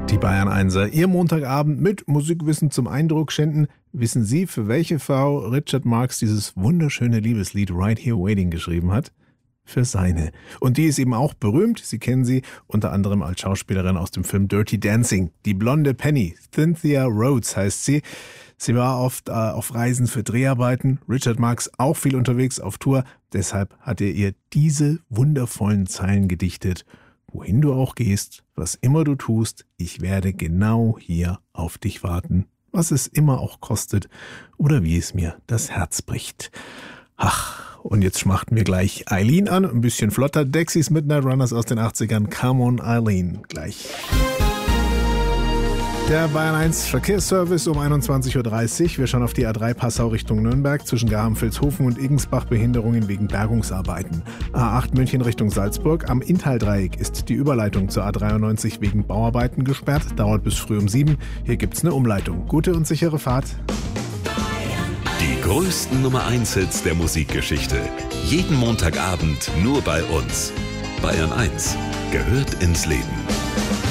Die Bayern Einser, Ihr Montagabend mit Musikwissen zum Eindruck schinden. Wissen Sie, für welche Frau Richard Marx dieses wunderschöne Liebeslied Right Here Waiting geschrieben hat? Für seine. Und die ist eben auch berühmt. Sie kennen sie unter anderem als Schauspielerin aus dem Film Dirty Dancing. Die blonde Penny, Cynthia Rhodes heißt sie. Sie war oft auf Reisen für Dreharbeiten. Richard Marx auch viel unterwegs auf Tour. Deshalb hat er ihr diese wundervollen Zeilen gedichtet. Wohin du auch gehst, was immer du tust, ich werde genau hier auf dich warten. Was es immer auch kostet oder wie es mir das Herz bricht. Ach, und jetzt schmachten wir gleich Eileen an. Ein bisschen flotter. Dexys Midnight Runners aus den 80ern. Come on, Eileen. Gleich. Der Bayern 1 Verkehrsservice um 21.30 Uhr. Wir schauen auf die A3 Passau Richtung Nürnberg. Zwischen Garm-Vilshofen und Igensbach Behinderungen wegen Bergungsarbeiten. A8 München Richtung Salzburg. Am Inntal-Dreieck ist die Überleitung zur A93 wegen Bauarbeiten gesperrt. Dauert bis früh um 7. Hier gibt's eine Umleitung. Gute und sichere Fahrt. Die größten Nummer 1 Hits der Musikgeschichte. Jeden Montagabend nur bei uns. Bayern 1 gehört ins Leben.